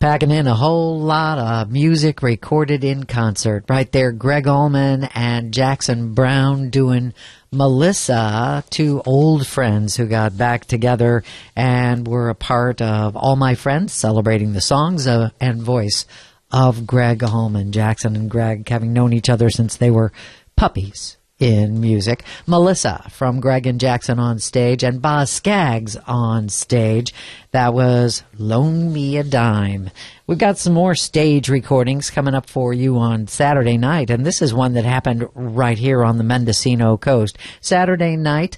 Packing in a whole lot of music recorded in concert. Right there, Greg Allman and Jackson Browne doing Melissa, two old friends who got back together and were a part of All My Friends, celebrating the songs and voice of Greg Allman. Jackson and Greg having known each other since they were puppies in music. Melissa from Greg and Jackson on stage, and Boz Scaggs on stage. That was Loan Me a Dime. We've got some more stage recordings coming up for you on Saturday night, and this is one that happened right here on the Mendocino coast. Saturday night,